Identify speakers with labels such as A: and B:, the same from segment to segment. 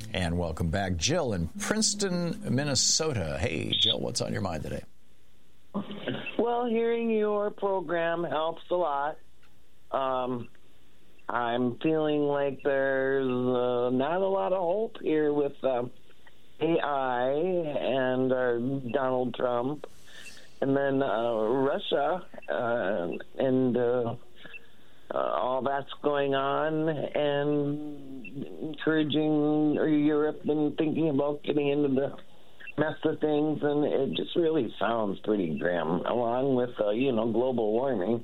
A: And welcome back, Jill in Princeton, Minnesota. Hey, Jill, what's on your mind today?
B: Well, hearing your program helps a lot. I'm feeling like there's not a lot of hope here with AI and Donald Trump, and then Russia and all that's going on, and encouraging Europe and thinking about getting into the mess of things, and it just really sounds pretty grim, along with global warming.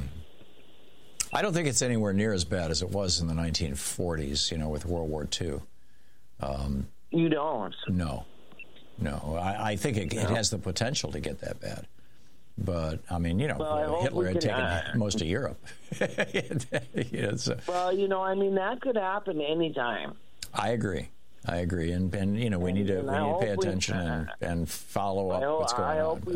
A: I don't think it's anywhere near as bad as it was in the 1940s, with World War II.
B: You don't?
A: No. I think it has the potential to get that bad. But, Hitler had taken most of Europe.
B: Well, that could happen anytime.
A: I agree. And we need to pay attention and follow up what's going on.
B: I hope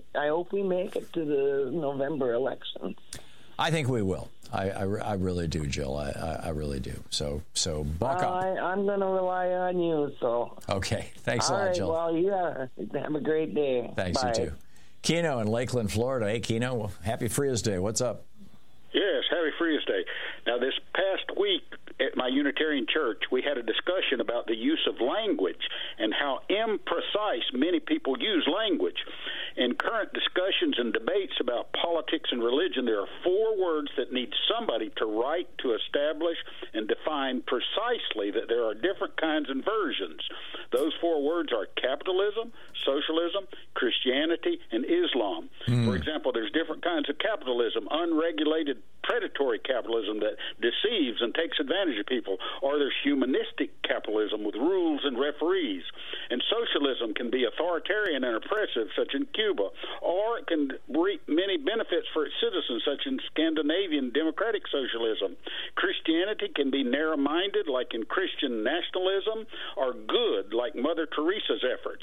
B: we make it to the November election.
A: I think we will. I really do, Jill. I really do. So buck up.
B: I'm going to rely on you. So
A: okay. Thanks a lot, Jill.
B: Well, yeah. Have a great day.
A: Thanks.
B: Bye.
A: You too. Keno in Lakeland, Florida. Hey, Keno. Well, happy Frias Day. What's up?
C: Yes, happy Frias Day. Now, this past week at my Unitarian church, we had a discussion about the use of language and how imprecise many people use language. In current discussions and debates about politics and religion, there are 4 words that need somebody to write to establish and define precisely that there are different kinds and versions. Those 4 words are capitalism, socialism, Christianity, and Islam. For example, there's different kinds of capitalism: unregulated predatory capitalism that deceives and takes advantage of people, or there's humanistic capitalism with rules and referees. And socialism can be authoritarian and oppressive, such in Cuba, or it can reap many benefits for its citizens, such in Scandinavian democratic socialism. Christianity can be narrow-minded, like in Christian nationalism, or good, like Mother Teresa's efforts.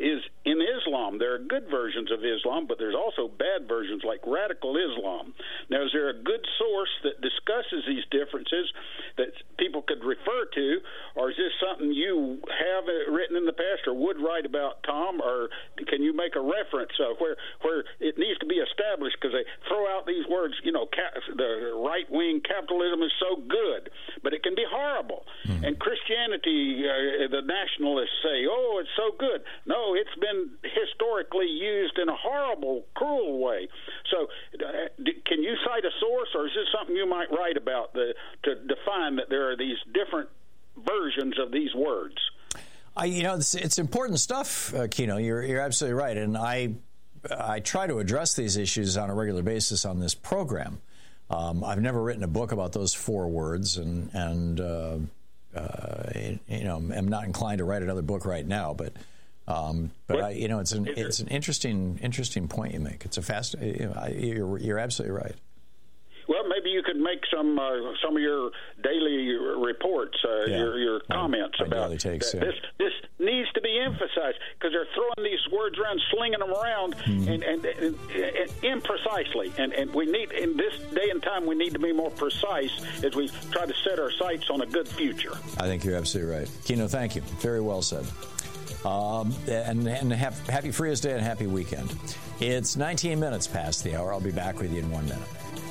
C: In Islam, there are good versions of Islam, but there's also bad versions like radical Islam. Now, is there a good source that discusses these differences that people could refer to, or is this something you have written in the past or would write about, Tom, or can you make a reference where it needs to be established? Because they throw out these words, the right-wing capitalism is so good, but it can be horrible. And Christianity, the nationalists say, oh, it's so good. No, it's been historically used in a horrible, cruel way. So can you cite a source, or is this something you might write about to define that there are these different versions of these words?
A: It's important stuff, Keno. You're absolutely right, and I try to address these issues on a regular basis on this program. I've never written a book about those 4 words, and I'm not inclined to write another book right now. But it's an interesting point you make. It's you're absolutely right.
C: Well, maybe you could make some of your daily reports, your comments about
A: takes,
C: that. This needs to be emphasized, because they're throwing these words around, slinging them around, and imprecisely. And we need, in this day and time, we need to be more precise as we try to set our sights on a good future.
A: I think you're absolutely right. Keno, thank you. Very well said. And happy Frias Day and happy weekend. It's 19 minutes past the hour. I'll be back with you in 1 minute.